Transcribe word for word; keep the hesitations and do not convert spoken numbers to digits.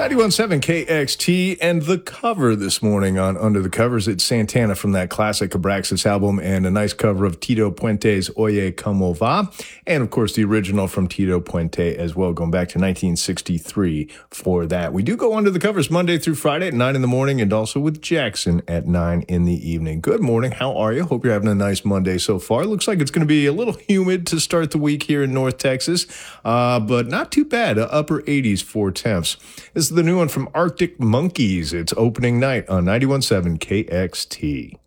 ninety-one point seven K X T, and the cover this morning on Under the Covers, it's Santana from that classic Abraxas album, and a nice cover of Tito Puente's Oye Como Va, and of course the original from Tito Puente as well, going back to nineteen sixty-three for that. We do go Under the Covers Monday through Friday at nine in the morning, and also with Jackson at nine in the evening. Good morning, how are you? Hope you're having a nice Monday so far. Looks like it's going to be a little humid to start the week here in North Texas, uh, but not too bad, uh, upper eighties for temps. This is the new one from Arctic Monkeys. It's opening night on ninety-one point seven K X T.